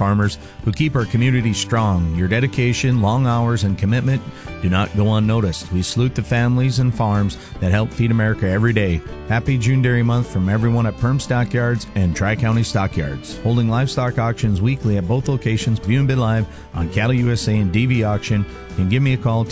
farmers who keep our community strong. Your dedication, long hours, and commitment do not go unnoticed. We salute the families and farms that help feed America every day. Happy June Dairy Month from everyone at Perm Stockyards and Tri-County Stockyards. Holding livestock auctions weekly at both locations. View and bid live on Cattle USA and DV Auction. You can give me a call,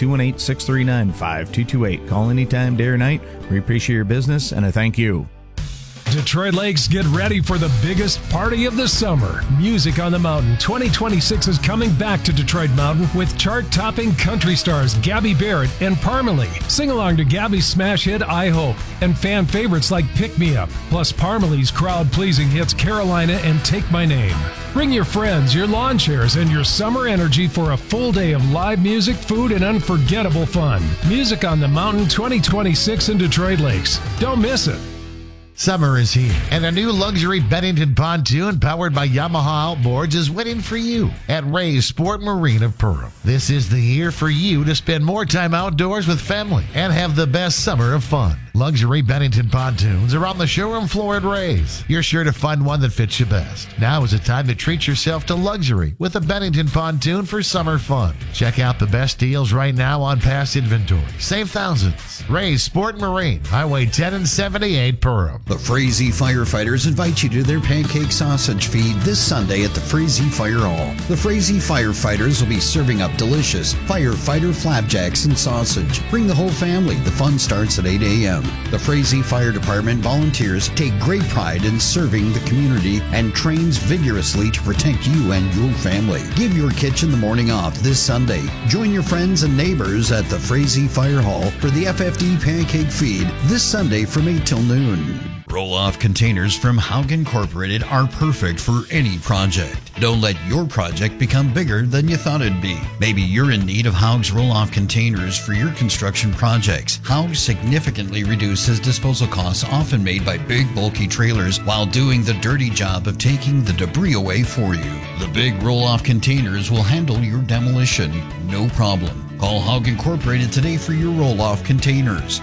218-639-5228. Call anytime, day or night. We appreciate your business, and I thank you. Detroit Lakes, get ready for the biggest party of the summer. Music on the Mountain 2026 is coming back to Detroit Mountain with chart-topping country stars Gabby Barrett and Parmalee. Sing along to Gabby's smash hit I Hope and fan favorites like Pick Me Up, plus Parmalee's crowd-pleasing hits Carolina and Take My Name. Bring your friends, your lawn chairs, and your summer energy for a full day of live music, food, and unforgettable fun. Music on the Mountain 2026 in Detroit Lakes. Don't miss it. Summer is here, and a new luxury Bennington pontoon powered by Yamaha Outboards is waiting for you at Ray's Sport Marine of Perham. This is the year for you to spend more time outdoors with family and have the best summer of fun. Luxury Bennington pontoons are on the showroom floor at Ray's. You're sure to find one that fits you best. Now is the time to treat yourself to luxury with a Bennington pontoon for summer fun. Check out the best deals right now on past inventory. Save thousands. Ray's Sport Marine, Highway 10 and 78 Perham. The Frazee Firefighters invite you to their pancake sausage feed this Sunday at the Frazee Fire Hall. The Frazee Firefighters will be serving up delicious firefighter flapjacks and sausage. Bring the whole family. The fun starts at 8 a.m. The Frazee Fire Department volunteers take great pride in serving the community and trains vigorously to protect you and your family. Give your kitchen the morning off this Sunday. Join your friends and neighbors at the Frazee Fire Hall for the FFD pancake feed this Sunday from 8 till noon. Roll-off containers from Haug Incorporated are perfect for any project. Don't let your project become bigger than you thought it'd be. Maybe you're in need of Haug's roll-off containers for your construction projects. Haug significantly reduces disposal costs often made by big, bulky trailers while doing the dirty job of taking the debris away for you. The big roll-off containers will handle your demolition, no problem. Call Haug Incorporated today for your roll-off containers.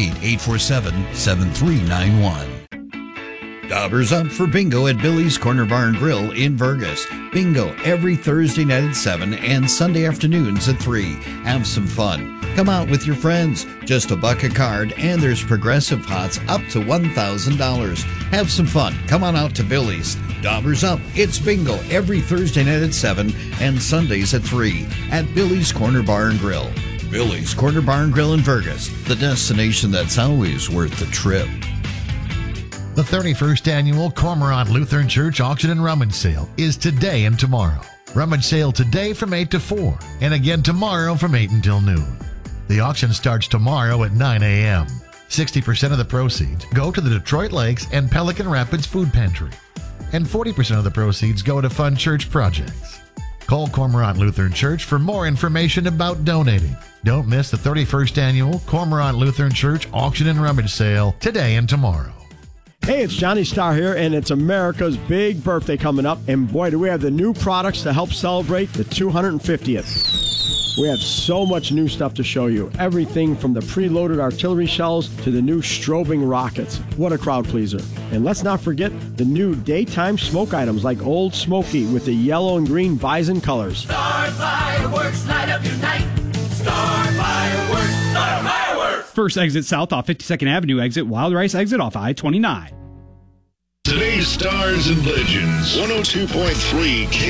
218-847-7391. Daubers up for bingo at Billy's Corner Bar and Grill in Vergas. Bingo every Thursday night at 7 and Sunday afternoons at 3. Have some fun. Come out with your friends. Just $1 a card, and there's progressive pots up to $1,000. Have some fun. Come on out to Billy's. Daubers up. It's bingo every Thursday night at 7 and Sundays at 3 at Billy's Corner Bar and Grill. Billy's Corner Bar and Grill in Vergas, the destination that's always worth the trip. The 31st Annual Cormorant Lutheran Church Auction and Rummage Sale is today and tomorrow. Rummage sale today from 8 to 4, and again tomorrow from 8 until noon. The auction starts tomorrow at 9 a.m. 60% of the proceeds go to the Detroit Lakes and Pelican Rapids Food Pantry, and 40% of the proceeds go to fund church projects. Call Cormorant Lutheran Church for more information about donating. Don't miss the 31st Annual Cormorant Lutheran Church Auction and Rummage Sale today and tomorrow. Hey, it's Johnny Starr here, and it's America's big birthday coming up. And boy, do we have the new products to help celebrate the 250th. We have so much new stuff to show you. Everything from the preloaded artillery shells to the new strobing rockets. What a crowd pleaser. And let's not forget the new daytime smoke items like Old Smoky with the yellow and green bison colors. Star Fireworks, light up your night. Star Fireworks, Star Fireworks. First exit south off 52nd Avenue exit, Wild Rice exit off I-29. Today's Stars and Legends, 102.3